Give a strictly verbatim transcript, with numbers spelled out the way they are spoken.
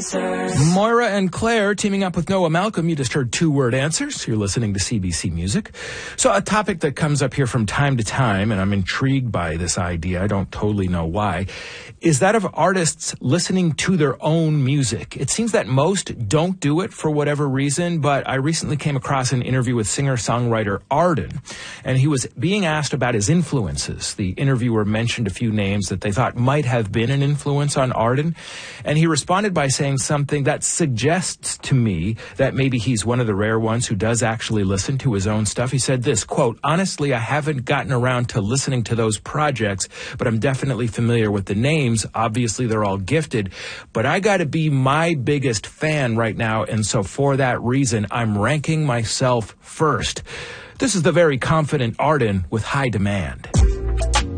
answers. Moira and Claire teaming up with Noah Malcolm. You just heard two-word answers. You're listening to C B C Music. So a topic that comes up here from time to time, and I'm intrigued by this idea, I don't totally know why, is that of artists listening to their own music. It seems that most don't do it for whatever reason, but I recently came across an interview with singer-songwriter Arden, and he was being asked about his influences. The interviewer mentioned a few names that they thought might have been an influence on Arden, and he responded by saying something that suggests to me that maybe he's one of the rare ones who does actually listen to his own stuff. He said this, quote, "Honestly, I haven't gotten around to listening to those projects, but I'm definitely familiar with the names. Obviously, they're all gifted, but I got to be my biggest fan right now, and so for that reason, I'm ranking myself first." This is the very confident Arden with High Demand.